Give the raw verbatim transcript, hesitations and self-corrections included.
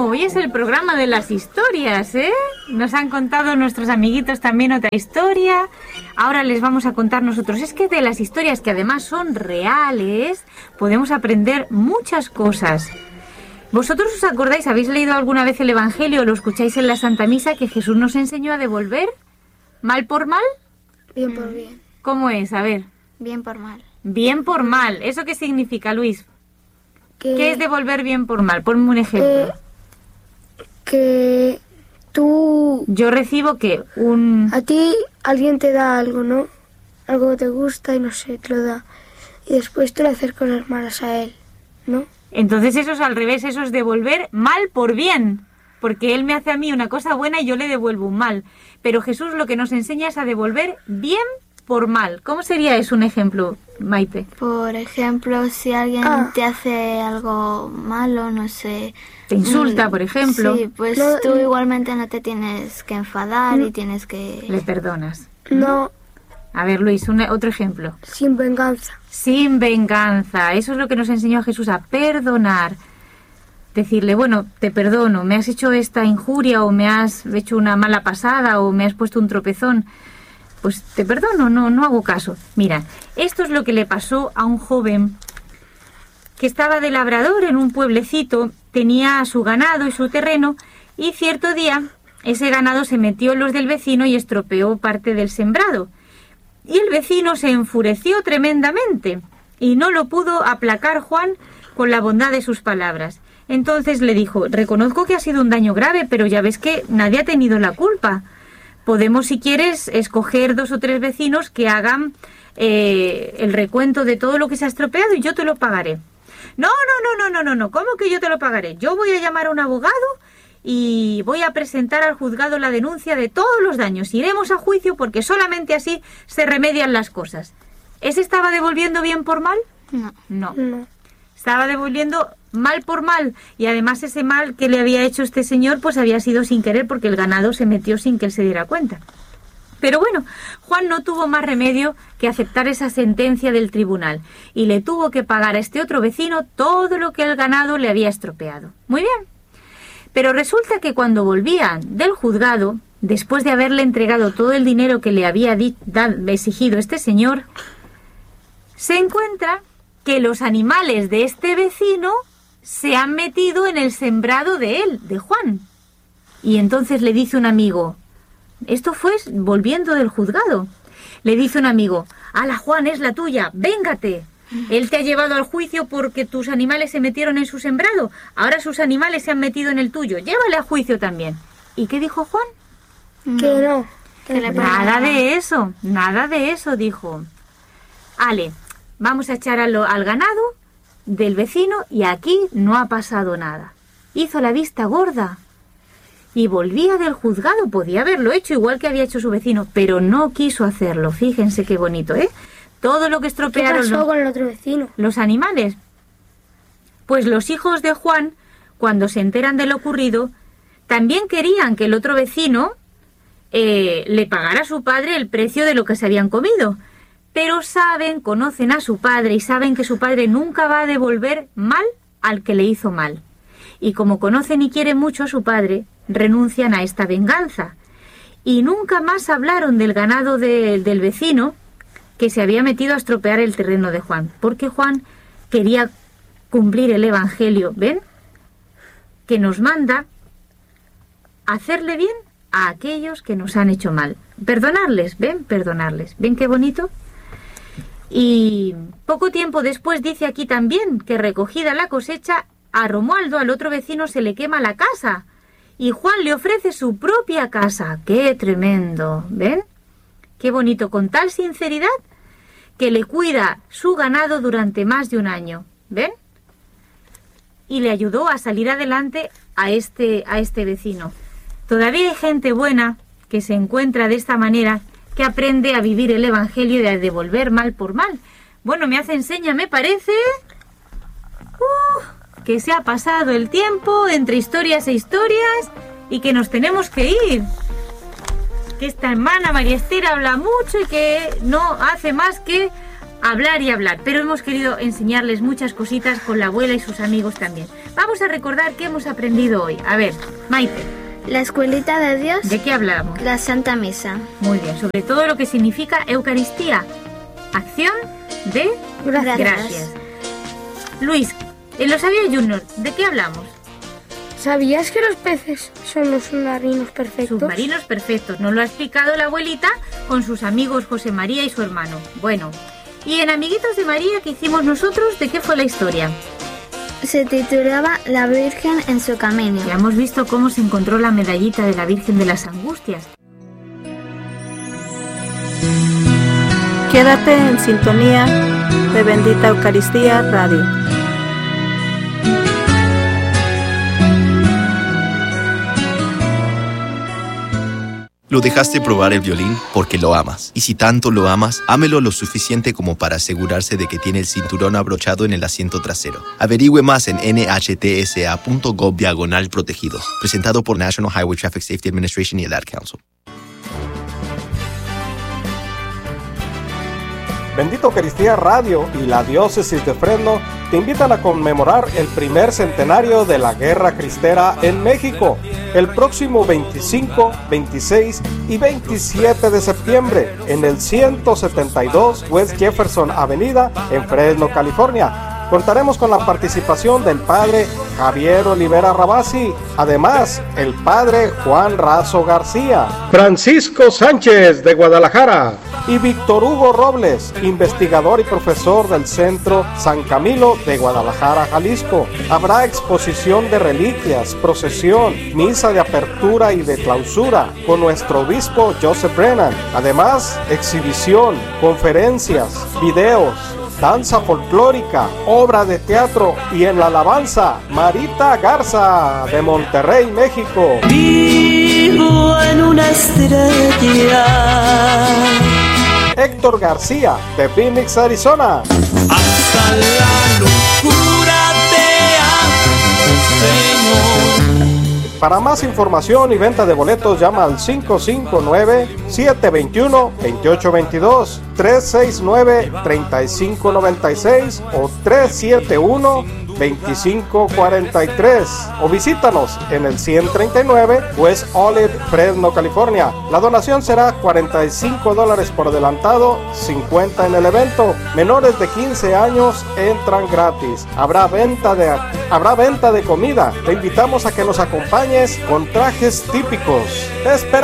Bueno, hoy es el programa de las historias, ¿eh? Nos han contado nuestros amiguitos también otra historia. Ahora les vamos a contar nosotros. Es que de las historias, que además son reales, podemos aprender muchas cosas. ¿Vosotros os acordáis, habéis leído alguna vez el Evangelio o lo escucháis en la Santa Misa, que Jesús nos enseñó a devolver mal por mal? Bien por bien. ¿Cómo es? A ver. Bien por mal. Bien por mal. ¿Eso qué significa, Luis? Que, ¿Qué es devolver bien por mal? Ponme un ejemplo. Eh, que tú... Yo recibo que un... A ti alguien te da algo, ¿no? Algo que te gusta y no sé, te lo da. Y después tú le haces cosas malas a él, ¿no? Entonces eso es al revés, eso es devolver mal por bien. Porque él me hace a mí una cosa buena y yo le devuelvo un mal. Pero Jesús lo que nos enseña es a devolver bien por mal. ¿Cómo sería eso un ejemplo, Maite? Por ejemplo, si alguien Ah. te hace algo malo, no sé... Te insulta, mm, por ejemplo. Sí, pues No, tú mm. igualmente no te tienes que enfadar y tienes que... Le perdonas. No, A ver, Luis, un, otro ejemplo. sin venganza. Sin venganza. Eso es lo que nos enseñó Jesús, a perdonar. Decirle, bueno, te perdono, me has hecho esta injuria o me has hecho una mala pasada o me has puesto un tropezón. Pues te perdono, no, no hago caso. Mira, esto es lo que le pasó a un joven que estaba de labrador en un pueblecito, tenía su ganado y su terreno, y cierto día ese ganado se metió en los del vecino y estropeó parte del sembrado. Y el vecino se enfureció tremendamente y no lo pudo aplacar Juan con la bondad de sus palabras. Entonces le dijo, reconozco que ha sido un daño grave, pero ya ves que nadie ha tenido la culpa. Podemos, si quieres, escoger dos o tres vecinos que hagan eh, el recuento de todo lo que se ha estropeado y yo te lo pagaré. No, no, no, no, no, no, no. ¿Cómo que yo te lo pagaré? Yo voy a llamar a un abogado y voy a presentar al juzgado la denuncia de todos los daños. Iremos a juicio porque solamente así se remedian las cosas. ¿Ese estaba devolviendo bien por mal? No. No. No. Estaba devolviendo mal por mal, y además ese mal que le había hecho este señor pues había sido sin querer, porque el ganado se metió sin que él se diera cuenta. Pero bueno, Juan no tuvo más remedio que aceptar esa sentencia del tribunal y le tuvo que pagar a este otro vecino todo lo que el ganado le había estropeado. Muy bien. Pero resulta que cuando volvían del juzgado, después de haberle entregado todo el dinero que le había di- da- exigido este señor, se encuentra que los animales de este vecino se han metido en el sembrado de él, de Juan. Y entonces le dice un amigo, esto fue volviendo del juzgado, le dice un amigo, ala Juan, es la tuya, véngate. Él te ha llevado al juicio porque tus animales se metieron en su sembrado, ahora sus animales se han metido en el tuyo, llévale a juicio también. ¿Y qué dijo Juan? Que no. Que le Nada de eso, nada de eso, dijo. Ale, vamos a echar al, al ganado del vecino y aquí no ha pasado nada. Hizo la vista gorda y volvía del juzgado. Podía haberlo hecho igual que había hecho su vecino, pero no quiso hacerlo. Fíjense qué bonito, ¿eh? Todo lo que ¿Qué estropearon pasó los, con el otro vecino? los animales. Pues los hijos de Juan, cuando se enteran de lo ocurrido, también querían que el otro vecino eh, le pagara a su padre el precio de lo que se habían comido. Pero saben, conocen a su padre y saben que su padre nunca va a devolver mal al que le hizo mal. Y como conocen y quieren mucho a su padre, renuncian a esta venganza. Y nunca más hablaron del ganado de, del vecino que se había metido a estropear el terreno de Juan. Porque Juan quería cumplir el Evangelio, ¿ven? Que nos manda hacerle bien a aquellos que nos han hecho mal. Perdonarles, ¿ven? Perdonarles. ¿Ven qué bonito? Y poco tiempo después dice aquí también que recogida la cosecha, a Romualdo, al otro vecino, se le quema la casa. Y Juan le ofrece su propia casa. ¡Qué tremendo! ¿Ven? Qué bonito, con tal sinceridad que le cuida su ganado durante más de un año. ¿Ven? Y le ayudó a salir adelante a este, a este vecino. Todavía hay gente buena que se encuentra de esta manera, que aprende a vivir el Evangelio y a devolver mal por mal. Bueno, me hace enseña, me parece uh, que se ha pasado el tiempo entre historias e historias y que nos tenemos que ir. Que esta hermana María Esther habla mucho y que no hace más que hablar y hablar, pero hemos querido enseñarles muchas cositas con la abuela y sus amigos también. Vamos a recordar qué hemos aprendido hoy. A ver, Maite. La escuelita de Dios. ¿De qué hablamos? La Santa Misa. Muy bien, sobre todo lo que significa Eucaristía. Acción de Gracias. gracias. Luis, en los Sabio Junior, ¿de qué hablamos? ¿Sabías que los peces son los submarinos perfectos? Submarinos perfectos. Nos lo ha explicado la abuelita con sus amigos José María y su hermano. Bueno, y en Amiguitos de María, que hicimos nosotros, ¿de qué fue la historia? Se titulaba La Virgen en su camino. Ya hemos visto cómo se encontró la medallita de la Virgen de las Angustias. Quédate en sintonía de Bendita Eucaristía Radio. Lo dejaste probar el violín porque lo amas. Y si tanto lo amas, ámelo lo suficiente como para asegurarse de que tiene el cinturón abrochado en el asiento trasero. Averigüe más en N H T S A punto gov diagonal protegidos. Presentado por National Highway Traffic Safety Administration y el Ad Council. Bendita Eucaristía Radio y la Diócesis de Fresno te invitan a conmemorar el primer centenario de la Guerra Cristera en México, el próximo veinticinco, veintiséis y veintisiete de septiembre en el ciento setenta y dos West Jefferson Avenida en Fresno, California. Contaremos con la participación del padre Javier Olivera Rabasi, además el padre Juan Razo García, Francisco Sánchez de Guadalajara y Víctor Hugo Robles, investigador y profesor del Centro San Camilo de Guadalajara, Jalisco. Habrá exposición de reliquias, procesión, misa de apertura y de clausura con nuestro obispo Joseph Brennan. Además, exhibición, conferencias, videos, danza folclórica, obra de teatro y en la alabanza, Marita Garza de Monterrey, México. Vivo en una estrella. Héctor García de Phoenix, Arizona. Hasta la locura te amo, Señor. Para más información y venta de boletos, llama al cinco cinco nueve, siete dos uno, dos ocho dos dos, tres seis nueve, tres cinco nueve seis o tres siete uno, dos cinco cuatro tres o visítanos en el ciento treinta y nueve West Olive, Fresno, California. La donación será cuarenta y cinco dólares por adelantado, cincuenta en el evento. Menores de quince años entran gratis. Habrá venta de, habrá venta de comida. Te invitamos a que nos acompañes con trajes típicos. Te esperamos.